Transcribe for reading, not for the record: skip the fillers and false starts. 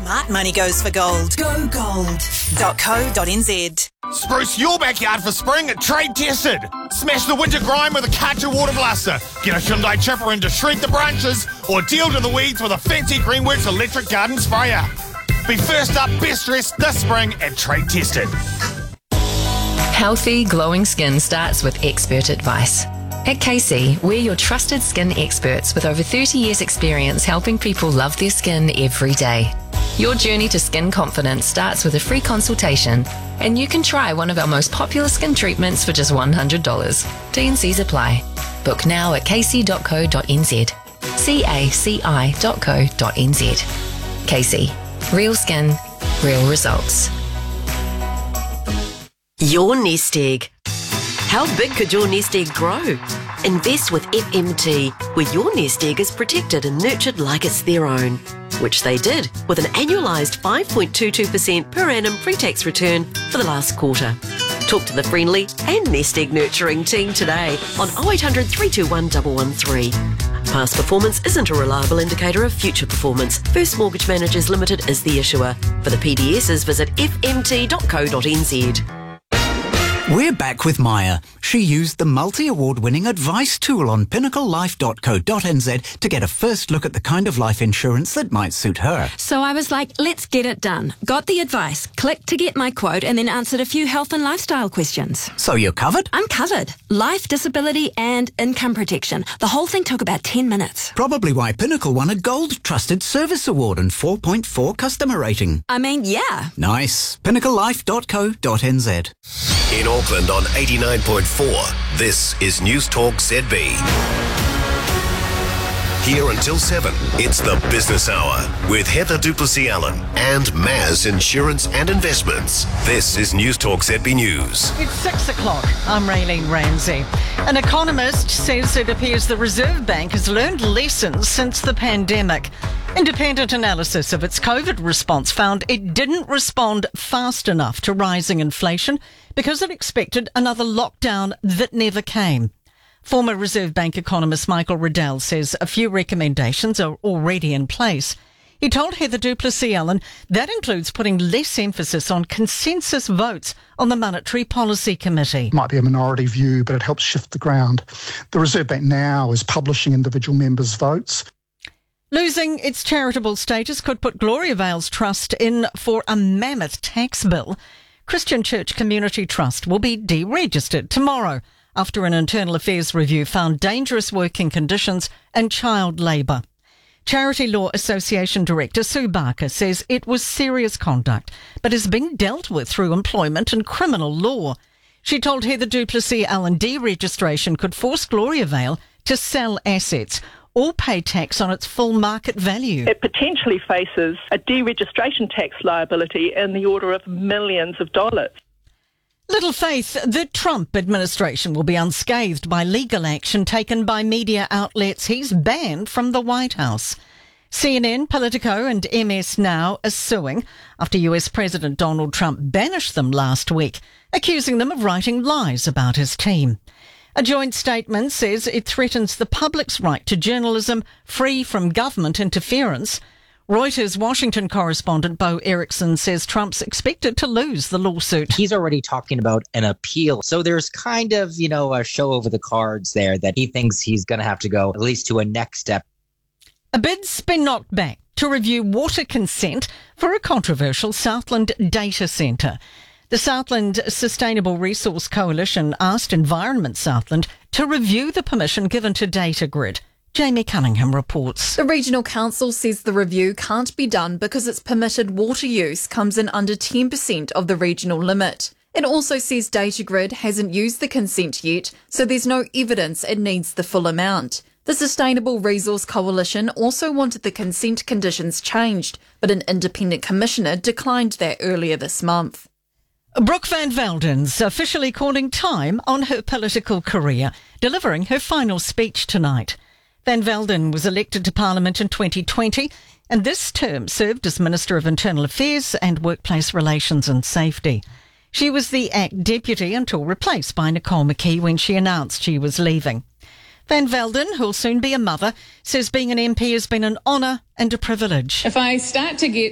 Smart money goes for gold. Go gold.co.nz. Spruce your backyard for spring at Trade Tested. Smash the winter grime with a Karcher water blaster. Get a Hyundai chipper in to shrink the branches, or deal to the weeds with a fancy Greenworks electric garden sprayer. Be first up, best dressed this spring at Trade Tested. Healthy, glowing skin starts with expert advice. At KC, we're your trusted skin experts with over 30 years experience helping people love their skin every day. Your journey to skin confidence starts with a free consultation, and you can try one of our most popular skin treatments for just $100. T&Cs apply. Book now at kc.co.nz. caci.co.nz. KC. Real skin, real results. Your nest egg. How big could your nest egg grow? Invest with FMT, where your nest egg is protected and nurtured like it's their own, which they did with an annualised 5.22% per annum pre-tax return for the last quarter. Talk to the friendly and nest egg nurturing team today on 0800 321 113. Past performance isn't a reliable indicator of future performance. First Mortgage Managers Limited is the issuer. For the PDSs, visit fmt.co.nz. We're back with Maya. She used the multi-award-winning advice tool on pinnaclelife.co.nz to get a first look at the kind of life insurance that might suit her. So I was like, let's get it done. Got the advice, clicked to get my quote, and then answered a few health and lifestyle questions. So you're covered? I'm covered. Life, disability, and income protection. The whole thing took about 10 minutes. Probably why Pinnacle won a Gold Trusted Service Award and 4.4 customer rating. I mean, yeah. Nice. pinnaclelife.co.nz. In Auckland on 89.4, this is News Talk ZB. Here until 7, it's the Business Hour with Heather Duplessis-Allen and Maz Insurance and Investments. This is News Talk ZB News. It's 6 o'clock. I'm Raylene Ramsey. An economist says it appears the Reserve Bank has learned lessons since the pandemic. Independent analysis of its COVID response found it didn't respond fast enough to rising inflation because it expected another lockdown that never came. Former Reserve Bank economist Michael Riddell says a few recommendations are already in place. He told Heather Duplessis-Allen that includes putting less emphasis on consensus votes on the Monetary Policy Committee. Might be a minority view, but it helps shift the ground. The Reserve Bank now is publishing individual members' votes. Losing its charitable status could put Gloria Vale's trust in for a mammoth tax bill. Christian Church Community Trust will be deregistered tomorrow after an internal affairs review found dangerous working conditions and child labour. Charity Law Association Director Sue Barker says it was serious conduct, but is being dealt with through employment and criminal law. She told Heather Duplessis-Allen deregistration could force Gloria Vale to sell assets or pay tax on its full market value. It potentially faces a deregistration tax liability in the order of millions of dollars. Little faith the Trump administration will be unscathed by legal action taken by media outlets he's banned from the White House. CNN, Politico and MS Now are suing after US President Donald Trump banished them last week, accusing them of writing lies about his team. A joint statement says it threatens the public's right to journalism free from government interference. Reuters Washington correspondent Bo Erickson says Trump's expected to lose the lawsuit. He's already talking about an appeal. So there's kind of, a show over the cards there that he thinks he's going to have to go at least to a next step. A bid's been knocked back to review water consent for a controversial Southland data centre. The Southland Sustainable Resource Coalition asked Environment Southland to review the permission given to DataGrid. Jamie Cunningham reports. The Regional Council says the review can't be done because its permitted water use comes in under 10% of the regional limit. It also says DataGrid hasn't used the consent yet, so there's no evidence it needs the full amount. The Sustainable Resource Coalition also wanted the consent conditions changed, but an independent commissioner declined that earlier this month. Brooke Van Velden's officially calling time on her political career, delivering her final speech tonight. Van Velden was elected to Parliament in 2020 and this term served as Minister of Internal Affairs and Workplace Relations and Safety. She was the ACT deputy until replaced by Nicole McKee when she announced she was leaving. Van Velden, who'll soon be a mother, says being an MP has been an honour and a privilege. If I start to get